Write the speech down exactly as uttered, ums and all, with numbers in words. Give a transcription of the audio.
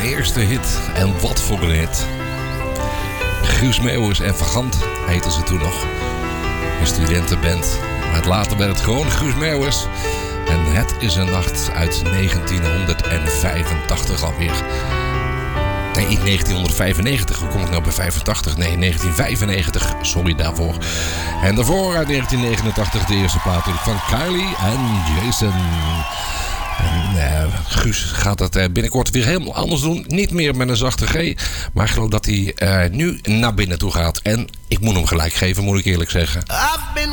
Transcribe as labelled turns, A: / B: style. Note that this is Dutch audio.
A: eerste hit. En wat voor een hit. Guus Meeuwis en Vagant heten ze toen nog. Een studentenband. Maar later werd het gewoon Guus Meeuwis. En het is een nacht uit negentienhonderdvijfentachtig alweer. Nee, negentienhonderdvijfennegentig. Hoe kom ik nou bij vijfentachtig? Nee, negentien vijfennegentig. Sorry daarvoor. En daarvoor uit negentien negenentachtig de eerste plaat van Kylie en Jason. En, uh, Guus gaat het uh, binnenkort weer helemaal anders doen. Niet meer met een zachte G. Maar ik geloof dat hij uh, nu naar binnen toe gaat. En ik moet hem gelijk geven, moet ik eerlijk zeggen.
B: I've been